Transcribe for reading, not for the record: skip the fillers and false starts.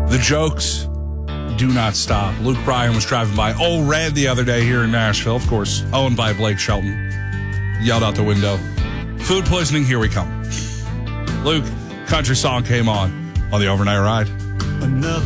The jokes do not stop. Luke Bryan was driving by Old Red the other day here in Nashville, of course, owned by Blake Shelton. Yelled out the window, "Food poisoning, here we come." Luke, country song came on the overnight ride. Another